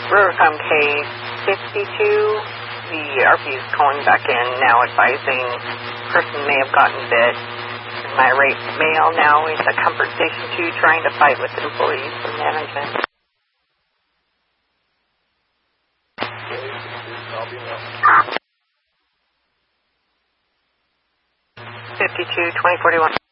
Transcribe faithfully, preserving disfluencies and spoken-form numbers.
Rivercom K fifty-two, the R P is calling back in now advising person may have gotten bit. My rate mail now is at Comfort Station two trying to fight with employees and management. fifty-two, twenty forty-one.